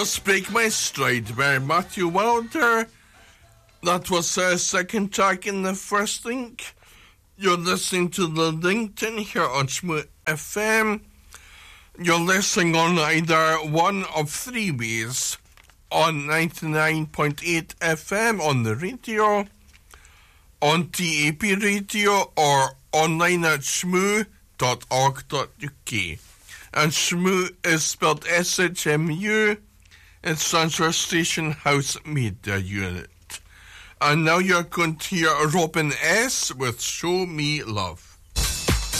Break My Stride by Matthew Wilder. That was the second track in the first link. You're listening to the LinkedIn here on Shmoo FM. You're listening on either one of three ways. On 99.8 FM on the radio, on TAP radio, or online at shmoo.org.uk. And Shmoo is spelled SHMU. It stands for Station House Media Unit. And now you're going to hear Robin S. with Show Me Love.